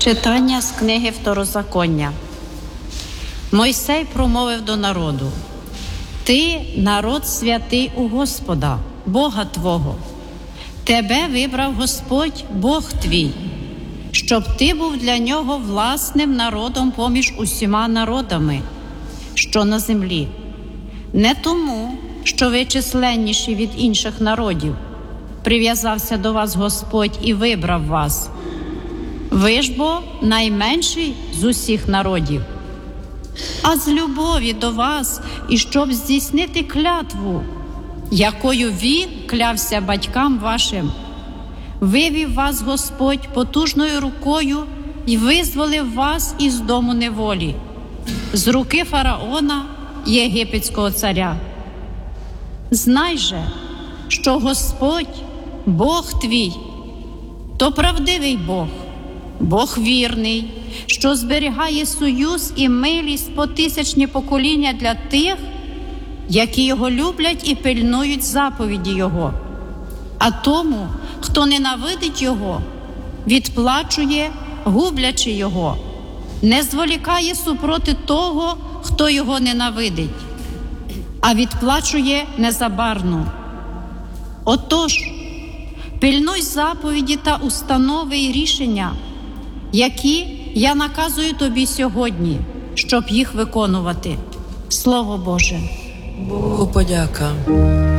Читання з книги Второзаконня. Мойсей промовив до народу: «Ти народ святий у Господа, Бога твого. Тебе вибрав Господь, Бог твій, щоб ти був для нього власним народом поміж усіма народами, що на землі. Не тому, що ви численніші від інших народів, прив'язався до вас Господь і вибрав вас. Ви ж бо найменший з усіх народів, а з любові до вас, і щоб здійснити клятву, якою він клявся батькам вашим. Вивів вас Господь потужною рукою і визволив вас із дому неволі, з руки фараона, єгипетського царя. Знай же, що Господь, Бог твій, то правдивий Бог, Бог вірний, що зберігає союз і милість по тисячні покоління для тих, які Його люблять і пильнують заповіді Його. А тому, хто ненавидить Його, відплачує, гублячи Його, не зволікає супроти того, хто Його ненавидить, а відплачує незабарно. Отож, пильнуй заповіді та установи й рішення, які я наказую тобі сьогодні, щоб їх виконувати. Слово Боже. Богу подяка.